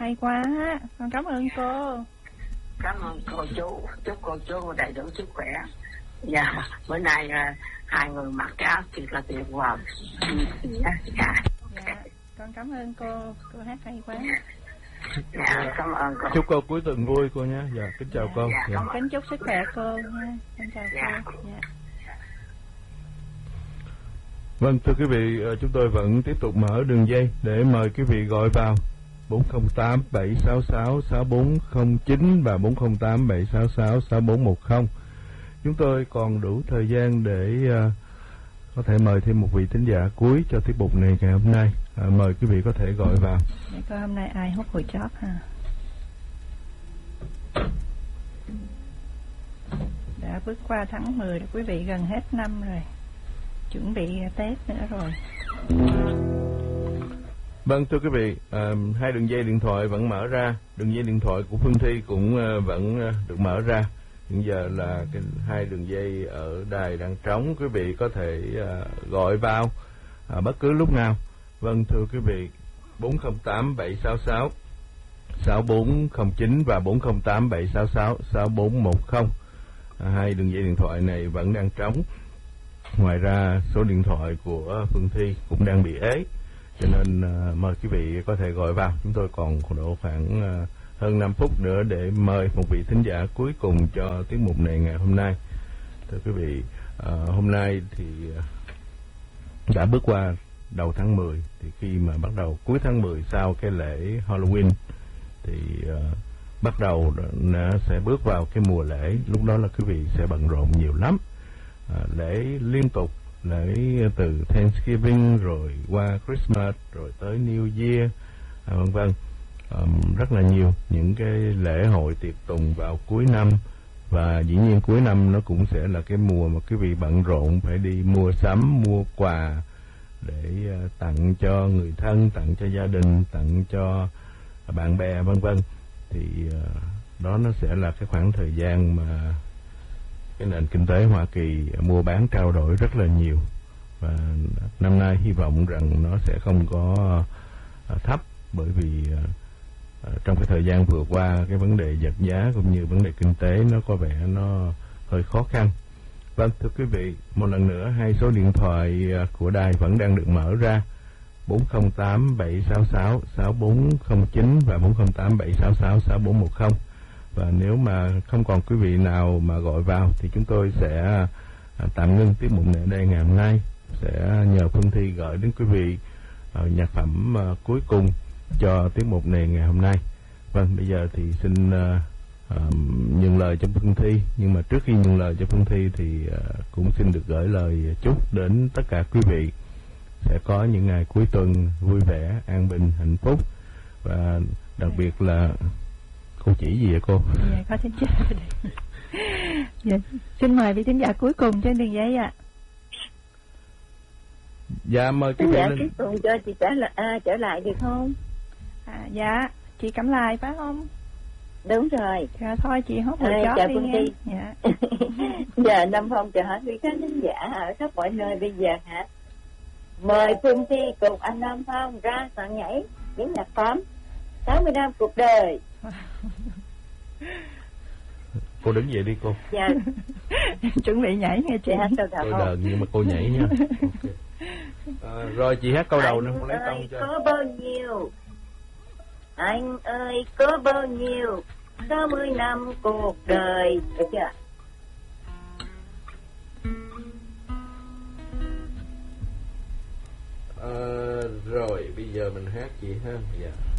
hay quá, con cảm ơn cô. Cảm ơn cô chú, chúc cô chú đầy đủ sức khỏe. Dạ, bữa nay hai người mặc cái áo thiệt là tuyệt vời. Dạ, con cảm ơn cô hát hay quá. Dạ, cảm ơn cô. Chúc cô cuối tuần vui cô nhé. Dạ, kính chào cô. Dạ. Kính chúc sức khỏe cô nha. Kính chào cô. Dạ. Vâng, thưa quý vị, chúng tôi vẫn tiếp tục mở đường dây để mời quý vị gọi vào 408 766 6409 và 408 766 6410. Chúng tôi còn đủ thời gian để có thể mời thêm một vị thính giả cuối cho tiết mục này ngày hôm nay. Mời quý vị có thể gọi vào. Để coi hôm nay ai hút hồi chót ha. Đã bước qua tháng 10 rồi quý vị, gần hết năm rồi. Chuẩn bị Tết nữa rồi. Vâng, thưa quý vị, hai đường dây điện thoại vẫn mở ra. Đường dây điện thoại của Phương Thi cũng vẫn được mở ra. Hiện giờ là hai đường dây ở đài đang trống, quý vị có thể gọi vào bất cứ lúc nào. Vâng, thưa quý vị, 408 766 6409 và 408 766 6410. Hai đường dây điện thoại này vẫn đang trống. Ngoài ra số điện thoại của Phương Thi cũng đang bị ế, cho nên mời quý vị có thể gọi vào. Chúng tôi còn độ khoảng hơn 5 phút nữa để mời một vị thính giả cuối cùng cho tiết mục này ngày hôm nay. Thưa quý vị, hôm nay thì đã bước qua đầu tháng 10, thì khi mà bắt đầu cuối tháng 10 sau cái lễ Halloween thì bắt đầu nó sẽ bước vào cái mùa lễ. Lúc đó là quý vị sẽ bận rộn nhiều lắm, lễ liên tục, lễ từ Thanksgiving rồi qua Christmas rồi tới New Year, vân vân. Rất là nhiều những cái lễ hội tiệc tùng vào cuối năm, và dĩ nhiên cuối năm nó cũng sẽ là cái mùa mà quý vị bận rộn phải đi mua sắm, mua quà để tặng cho người thân, tặng cho gia đình, tặng cho bạn bè, vân vân. Thì đó nó sẽ là cái khoảng thời gian mà cái nền kinh tế Hoa Kỳ mua bán trao đổi rất là nhiều, và năm nay hy vọng rằng nó sẽ không có thấp, bởi vì trong cái thời gian vừa qua cái vấn đề vật giá cũng như vấn đề kinh tế nó có vẻ nó hơi khó khăn. Vâng, thưa quý vị, một lần nữa hai số điện thoại của đài vẫn đang được mở ra: 408 766 6409 và 408 766 6410. Và nếu mà không còn quý vị nào mà gọi vào thì chúng tôi sẽ tạm ngưng tiết mục này ở đây ngày hôm nay, sẽ nhờ Phương Thi gửi đến quý vị nhạc phẩm cuối cùng cho tiết mục này ngày hôm nay. Vâng, bây giờ thì xin nhường lời cho Phương Thi, nhưng mà trước khi nhường lời cho Phương Thi thì cũng xin được gửi lời chúc đến tất cả quý vị sẽ có những ngày cuối tuần vui vẻ, an bình, hạnh phúc. Và đặc biệt là cô chỉ gì vậy cô? Dạ, có xin chào. Dạ, xin mời vị thính giả cuối cùng trên đường dây ạ. Dạ, mời quý vị lên. Cuối cùng cho chị trở lại được không? Dạ, chị Cẩm Lai phải không? Đúng rồi. Dạ thôi chị hốt hồi chót đi nghe. Dạ. Giờ Nam Phong chờ hỏi quý khán thính giả ở khắp mọi nơi bây giờ hả? Mời Phương Thi cùng anh Nam Phong ra soạn nhảy những nhạc phẩm 60 năm cuộc đời. Cô đứng dậy đi cô. Dạ. Chuẩn bị nhảy nghe chị. Tôi đờn nhưng mà cô nhảy nha. Okay. Rồi chị hát câu đầu nữa, không lấy tông cho. Có bao nhiêu? Anh ơi có bao nhiêu? 60 năm cuộc đời. Được chưa? Rồi bây giờ mình hát chị ha. Dạ.